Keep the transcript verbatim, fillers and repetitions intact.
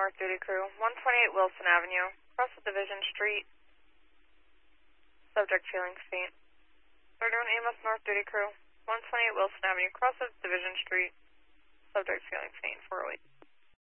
North Duty Crew, one twenty-eight Wilson Avenue, cross the Division Street. Subject feeling faint. thirty-one E M S North Duty Crew, one twenty-eight Wilson Avenue, cross the Division Street. Subject feeling faint, four oh eight.